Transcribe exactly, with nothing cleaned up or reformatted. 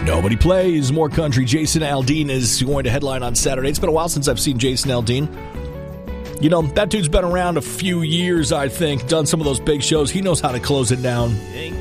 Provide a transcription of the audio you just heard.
Nobody plays more country. Jason Aldean is going to headline on Saturday. It's been a while since I've seen Jason Aldean. You know, that dude's been around a few years, I think, done some of those big shows. He knows how to close it down.